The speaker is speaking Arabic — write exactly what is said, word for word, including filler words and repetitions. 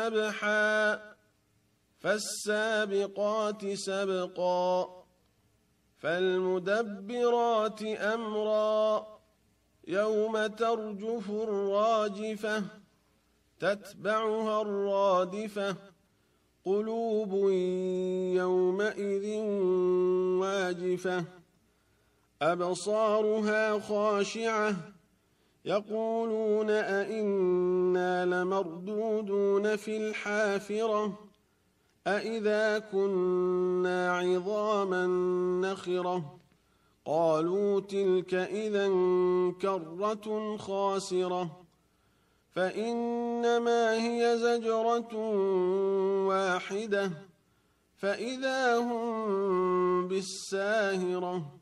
سبحا فالسابقات سبقا فالمدبرات أمرا يوم ترجف الراجفة تتبعها الرادفة قلوب يومئذ واجفة أبصارها خاشعة يقولون أئنا لمردودون في الحافرة أئذا كنا عظاما نخرة قالوا تلك إذا كرة خاسرة فإنما هي زجرة واحدة فإذا هم بالساهرة